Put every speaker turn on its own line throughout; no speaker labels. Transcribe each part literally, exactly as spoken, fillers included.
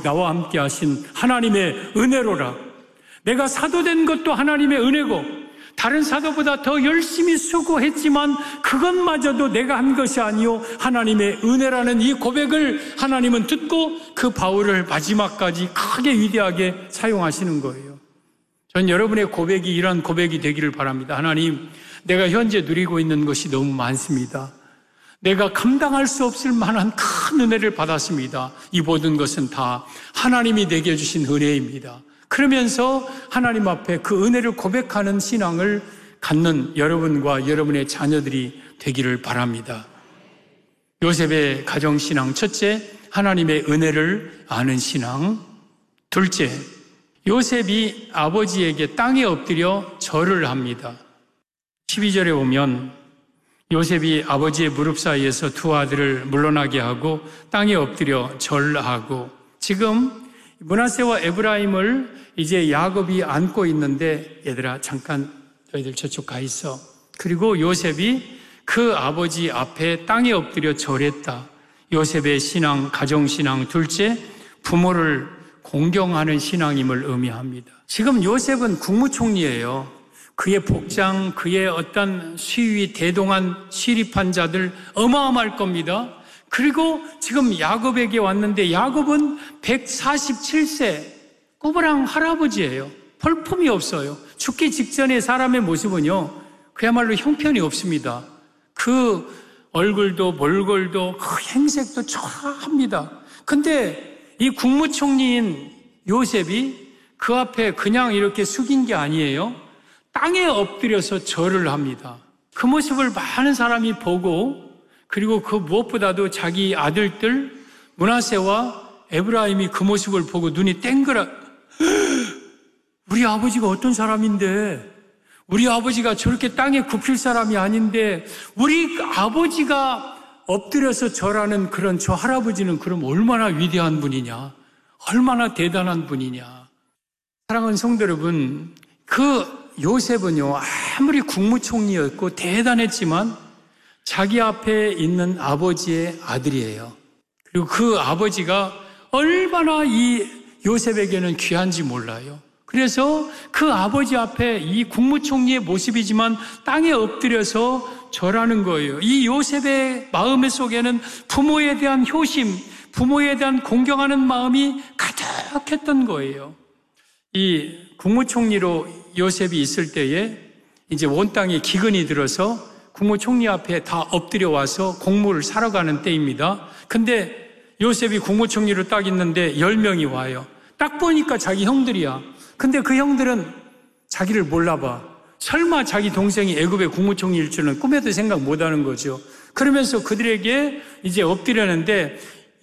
나와 함께 하신 하나님의 은혜로라. 내가 사도된 것도 하나님의 은혜고 다른 사도보다 더 열심히 수고했지만 그것마저도 내가 한 것이 아니요 하나님의 은혜라는 이 고백을 하나님은 듣고 그 바울을 마지막까지 크게 위대하게 사용하시는 거예요. 전 여러분의 고백이 이런 고백이 되기를 바랍니다. 하나님, 내가 현재 누리고 있는 것이 너무 많습니다. 내가 감당할 수 없을 만한 큰 은혜를 받았습니다. 이 모든 것은 다 하나님이 내게 주신 은혜입니다. 그러면서 하나님 앞에 그 은혜를 고백하는 신앙을 갖는 여러분과 여러분의 자녀들이 되기를 바랍니다. 요셉의 가정신앙, 첫째, 하나님의 은혜를 아는 신앙. 둘째, 요셉이 아버지에게 땅에 엎드려 절을 합니다. 십이 절에 보면 요셉이 아버지의 무릎 사이에서 두 아들을 물러나게 하고 땅에 엎드려 절하고, 지금 므낫세와 에브라임을 이제 야곱이 안고 있는데, 얘들아 잠깐 너희들 저쪽 가 있어. 그리고 요셉이 그 아버지 앞에 땅에 엎드려 절했다. 요셉의 신앙, 가정신앙. 둘째, 부모를 공경하는 신앙임을 의미합니다. 지금 요셉은 국무총리예요. 그의 복장, 그의 어떤 시위, 대동한 시립한 자들 어마어마할 겁니다. 그리고 지금 야곱에게 왔는데 야곱은 백사십칠 세 꼬부랑 할아버지예요. 볼품이 없어요. 죽기 직전의 사람의 모습은요, 그야말로 형편이 없습니다. 그 얼굴도 몰골도 그 행색도 초라합니다. 근데 이 국무총리인 요셉이 그 앞에 그냥 이렇게 숙인 게 아니에요. 땅에 엎드려서 절을 합니다. 그 모습을 많은 사람이 보고, 그리고 그 무엇보다도 자기 아들들 므낫세와 에브라임이 그 모습을 보고 눈이 땡그라, 우리 아버지가 어떤 사람인데, 우리 아버지가 저렇게 땅에 굽힐 사람이 아닌데, 우리 아버지가 엎드려서 절하는 그런 저 할아버지는 그럼 얼마나 위대한 분이냐, 얼마나 대단한 분이냐. 사랑하는 성도 여러분, 그 요셉은요, 아무리 국무총리였고 대단했지만 자기 앞에 있는 아버지의 아들이에요. 그리고 그 아버지가 얼마나 이 요셉에게는 귀한지 몰라요. 그래서 그 아버지 앞에 이 국무총리의 모습이지만 땅에 엎드려서 절하는 거예요. 이 요셉의 마음 속에는 부모에 대한 효심, 부모에 대한 공경하는 마음이 가득했던 거예요. 이 국무총리로 요셉이 있을 때에 이제 온 땅에 기근이 들어서 국무총리 앞에 다 엎드려 와서 공무를 사러 가는 때입니다. 근데 요셉이 국무총리로 딱 있는데 열 명이 와요. 딱 보니까 자기 형들이야. 근데 그 형들은 자기를 몰라봐. 설마 자기 동생이 애굽의 국무총리일 줄은 꿈에도 생각 못하는 거죠. 그러면서 그들에게 이제 엎드렸는데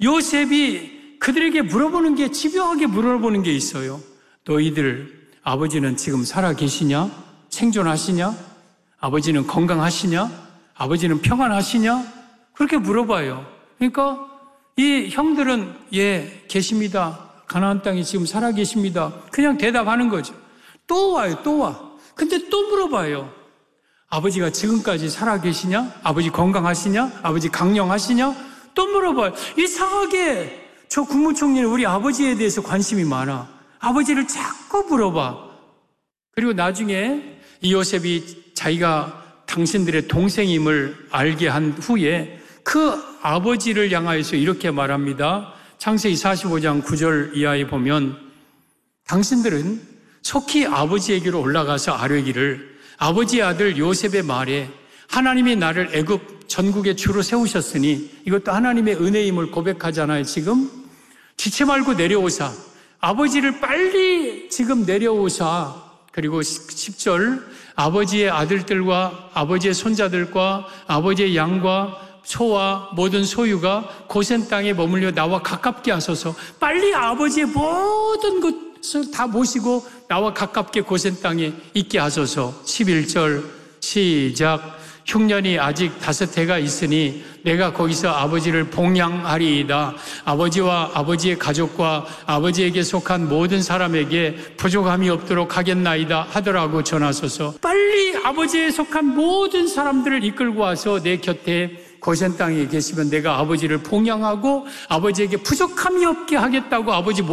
요셉이 그들에게 물어보는 게, 집요하게 물어보는 게 있어요. 너희들 아버지는 지금 살아 계시냐? 생존하시냐? 아버지는 건강하시냐? 아버지는 평안하시냐? 그렇게 물어봐요. 그러니까 이 형들은 예, 계십니다. 가나안 땅에 지금 살아 계십니다. 그냥 대답하는 거죠. 또 와요, 또 와. 근데 또 물어봐요. 아버지가 지금까지 살아 계시냐? 아버지 건강하시냐? 아버지 강령하시냐? 또 물어봐요. 이상하게 저 국무총리는 우리 아버지에 대해서 관심이 많아. 아버지를 자꾸 물어봐. 그리고 나중에 이 요셉이 자기가 당신들의 동생임을 알게 한 후에 그 아버지를 향하여서 이렇게 말합니다. 창세기 사십오 장 구 절 이하에 보면 당신들은 속히 아버지에게로 올라가서 아뢰기를, 아버지의 아들 요셉의 말에 하나님이 나를 애굽 전국의 주로 세우셨으니, 이것도 하나님의 은혜임을 고백하잖아요. 지금 지체 말고 내려오사, 아버지를 빨리 지금 내려오사. 그리고 십 절 아버지의 아들들과 아버지의 손자들과 아버지의 양과 소와 모든 소유가 고센 땅에 머물려 나와 가깝게 하소서. 빨리 아버지의 모든 것을 다 모시고 나와 가깝게 고센 땅에 있게 하소서. 십일 절 시작. 흉년이 아직 다섯 해가 있으니 내가 거기서 아버지를 봉양하리이다. 아버지와 아버지의 가족과 아버지에게 속한 모든 사람에게 부족함이 없도록 하겠나이다 하더라고 전하소서. 빨리 아버지에 속한 모든 사람들을 이끌고 와서 내 곁에 고센 땅에 계시면 내가 아버지를 봉양하고 아버지에게 부족함이 없게 하겠다고 아버지